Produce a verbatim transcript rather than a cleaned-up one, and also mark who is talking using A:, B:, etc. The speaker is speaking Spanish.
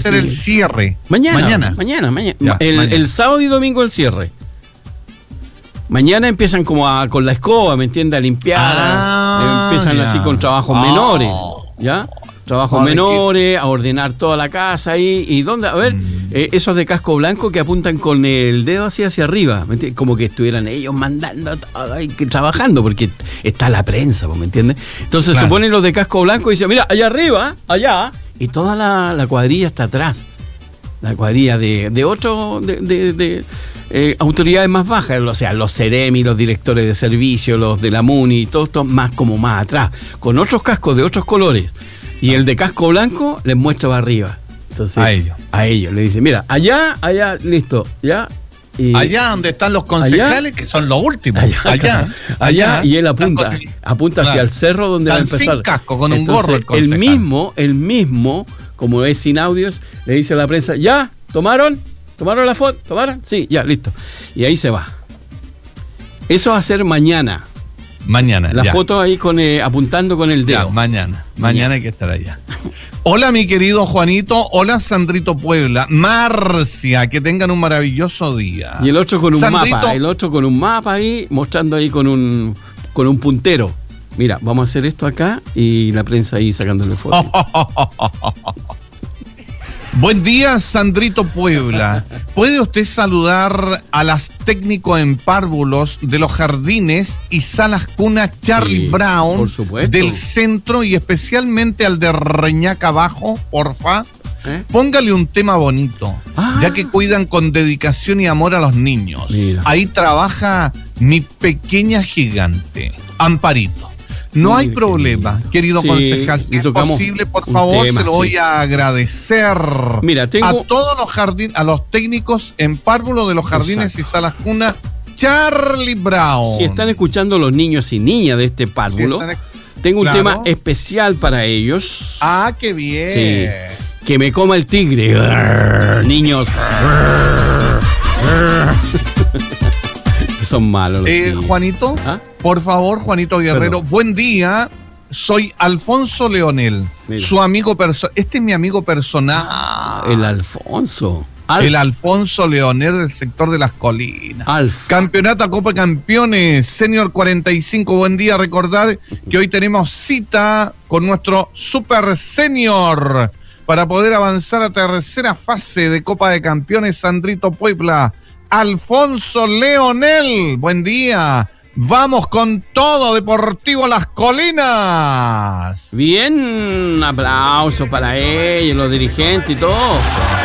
A: ser
B: sí.
A: el cierre.
B: Mañana.
A: Mañana.
B: Mañana, mañana.
A: Ya,
B: el,
A: mañana.
B: el sábado y domingo el cierre. Mañana empiezan como a, con la escoba, ¿me entiendes? A limpiar.
A: Ah,
B: a, empiezan
A: ya.
B: así con trabajos
A: Ah.
B: menores. ¿Ya? Trabajos
A: Ah, ¿de
B: menores, a ordenar toda la casa ahí. ¿Y dónde? A ver,
A: Mm.
B: eh, esos de casco blanco que apuntan con el dedo así hacia arriba. ¿Me entiendes? Como que estuvieran ellos mandando todo ahí, que trabajando, porque está la prensa, ¿me entiendes? Entonces
A: Claro.
B: se ponen los de casco blanco y dicen, mira, allá arriba, allá, y toda la, la cuadrilla está atrás. La cuadrilla de, de otro, de, de, de eh, autoridades más bajas, o sea, los Ceremi, los directores de servicio, los de la MUNI, todo esto más como más atrás, con otros cascos de otros colores. Y el de casco blanco les muestra para arriba. Entonces,
A: A ellos.
B: A ellos. Le dice, mira, allá, allá, listo, ya. Y
A: Allá donde están los concejales,
B: allá,
A: que son los últimos.
B: allá,
A: Allá.
B: allá, allá, y él apunta,
A: Están con-
B: apunta hacia
A: Claro.
B: el cerro donde va a
A: Están
B: empezar.
A: sin casco, con un
B: Entonces,
A: gorro el
B: el
A: concejal.
B: mismo, el mismo, como es sin audios, le dice a la prensa, ¿ya? ¿Tomaron? ¿Tomaron la foto? ¿Tomaron? Sí, ya, listo. Y ahí se va. Eso va a ser mañana.
A: Mañana.
B: La
A: ya.
B: foto ahí con eh, apuntando con el
A: Ya,
B: dedo.
A: mañana. Mañana hay que estar allá. Hola, mi querido Juanito. Hola, Sandrito Puebla. Marcia, que tengan un maravilloso día.
B: Y el otro con un
A: Sandrito,
B: mapa, el otro con un mapa ahí, mostrando ahí con un con un puntero. Mira, vamos a hacer esto acá y la prensa ahí sacándole fotos.
A: Buen día, Sandrito Puebla. ¿Puede usted saludar a las técnicos en párvulos de los jardines y salas cuna Charlie
B: Sí,
A: Brown
B: por supuesto.
A: del centro y especialmente al de Reñaca Abajo, porfa?
B: ¿Eh?
A: Póngale un tema bonito,
B: Ah.
A: ya que cuidan con dedicación y amor a los niños.
B: Mira.
A: Ahí trabaja mi pequeña gigante, Amparito. No hay
B: Mira,
A: problema,
B: qué lindo.
A: querido
B: Sí,
A: concejal. Si
B: y
A: es
B: tocamos
A: posible, por
B: un
A: favor,
B: tema,
A: se lo voy
B: sí.
A: a agradecer.
B: Mira, tengo-
A: a todos los jardines, a los técnicos en párvulo de los jardines
B: Exacto.
A: y salas cuna, Charlie Brown.
B: Si están escuchando los niños y niñas de este párvulo,
A: Si están-
B: tengo un
A: claro.
B: tema especial para ellos.
A: Ah, qué bien.
B: Sí. Que me coma el tigre. Grrr, niños. Grrr, grrr. Son malos los
A: Eh,
B: tigres.
A: Juanito,
B: ¿Ah?
A: por favor, Juanito Guerrero,
B: Perdón.
A: buen día. Soy Alfonso Leonel,
B: Mira.
A: su amigo personal. Este es mi amigo personal.
B: El Alfonso. Alf.
A: El Alfonso Leonel del sector de las colinas.
B: Alf.
A: Campeonato Copa Campeones, Senior cuarenta y cinco. Buen día, recordar que hoy tenemos cita con nuestro Super Senior para poder avanzar a tercera fase de Copa de Campeones, Sandrito Puebla. Alfonso Leonel, buen día. Vamos con todo, Deportivo Las Colinas.
B: Bien, un aplauso para ellos, los dirigentes y todo.